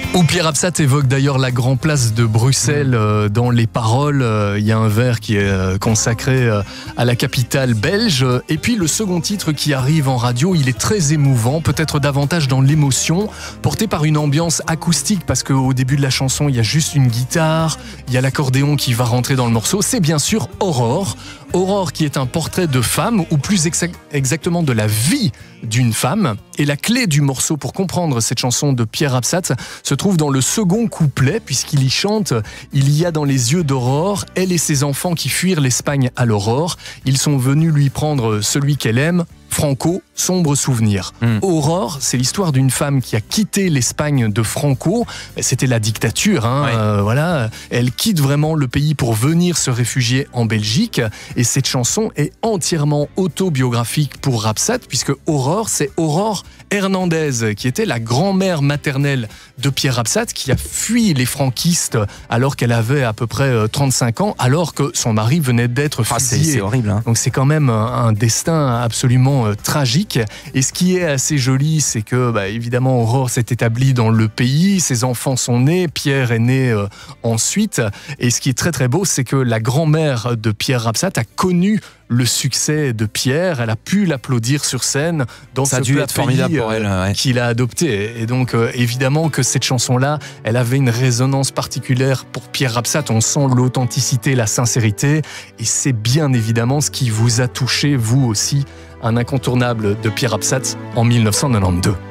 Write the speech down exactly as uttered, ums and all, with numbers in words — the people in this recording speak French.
Où Pierre Absat évoque d'ailleurs la Grand Place de Bruxelles euh, dans les paroles. Euh, il y a un vers qui est euh, consacré euh, à la capitale belge. Et puis le second titre qui arrive en radio, il est très émouvant, peut-être davantage dans l'émotion, porté par une ambiance acoustique parce qu'au début de la chanson, il y a juste une guitare, il y a l'accordéon qui va rentrer dans le morceau. C'est bien sûr Aurore. Aurore qui est un portrait de femme, ou plus exa- exactement de la vie d'une femme. Et la clé du morceau pour comprendre cette chanson de Pierre Absat se trouve dans le second couplet, puisqu'il y chante « Il y a dans les yeux d'Aurore, elle et ses enfants qui fuirent l'Espagne à l'aurore. Ils sont venus lui prendre celui qu'elle aime. Franco, sombre souvenir. Mmh. Aurore, c'est l'histoire d'une femme qui a quitté l'Espagne de Franco. C'était la dictature, hein, ouais. euh, voilà. Elle quitte vraiment le pays pour venir se réfugier en Belgique. Et cette chanson est entièrement autobiographique pour Absat, puisque Aurore, c'est Aurore Hernandez, qui était la grand-mère maternelle de Pierre Absat, qui a fui les franquistes alors qu'elle avait à peu près trente-cinq ans, alors que son mari venait d'être ah, fusillé. C'est, c'est horrible. Hein. Donc c'est quand même un destin absolument euh, tragique. Et ce qui est assez joli, c'est que, bah, évidemment, Aurore s'est établie dans le pays, ses enfants sont nés, Pierre est né euh, ensuite. Et ce qui est très très beau, c'est que la grand-mère de Pierre Absat a connu le succès de Pierre, elle a pu l'applaudir sur scène dans ça ce a dû être formidable pour elle, ouais. qu'il a adopté. Et donc euh, évidemment que cette chanson-là, elle avait une résonance particulière pour Pierre Absat. On sent l'authenticité, la sincérité, et c'est bien évidemment ce qui vous a touché, vous aussi, un incontournable de Pierre Absat en mille neuf cent quatre-vingt-douze.